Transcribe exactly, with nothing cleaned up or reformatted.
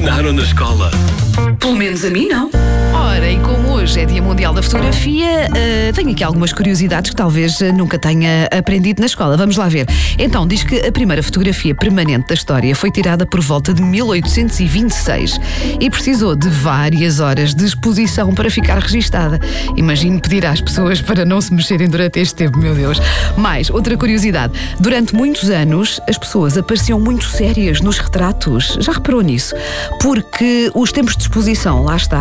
ensinaram na escola? Pelo menos a mim não. Ora, e como hoje é Dia Mundial da Fotografia, uh, tenho aqui algumas curiosidades que talvez uh, nunca tenha aprendido na escola. Vamos lá ver. Então, diz que a primeira fotografia permanente da história foi tirada por volta de mil oitocentos e vinte e seis e precisou de várias horas de exposição para ficar registada. Imagino pedir às pessoas para não se mexerem durante este tempo, meu Deus. Mais, outra curiosidade. Durante muitos anos, as pessoas apareciam muito sérias nos retratos. Já reparou nisso? Porque os tempos de exposição, lá está,